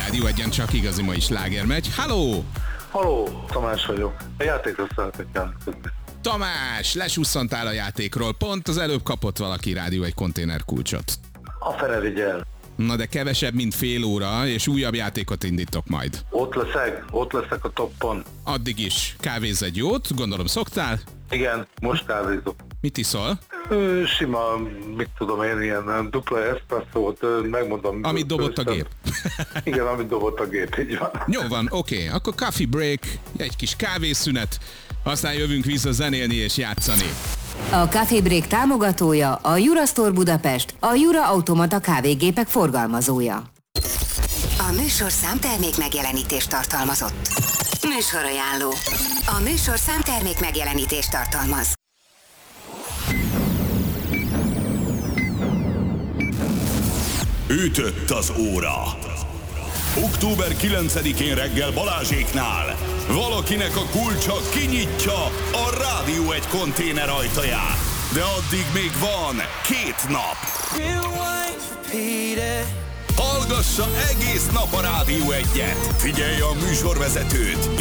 Rádió Egyen csak igazi mai sláger megy. Halló! Halló, Tamás vagyok. A játékra szeretnék jelentkezni. Tamás, lesusszantál a játékról. Pont az előbb kapott valaki Rádió egy konténerkulcsot. A fene vigye el. Na de kevesebb, mint fél óra, és újabb játékot indítok majd. Ott leszek a toppon. Addig is kávézz egy jót, gondolom szoktál? Igen, most kávézok. Mit iszol? Sima, mit tudom én, ilyen dupla eszpresszót, megmondom. Amit dobott a gép. Igen, amit dobott a gép, így van. Jó van, oké. Akkor coffee break, egy kis kávészünet, aztán jövünk vissza zenélni és játszani. A Coffee Break támogatója a Jura Store Budapest, a Jura Automata kávégépek forgalmazója. A műsorszám termék megjelenítést tartalmazott. Műsorajánló. A műsorszám termék megjelenítést tartalmaz. Ütött az óra. Október 9-én reggel Balázséknál valakinek a kulcsa kinyitja a Rádió egy konténer ajtaját. De addig még van 2 nap. Hallgassa egész nap a Rádió 1-et. Figyelj a műsorvezetőt.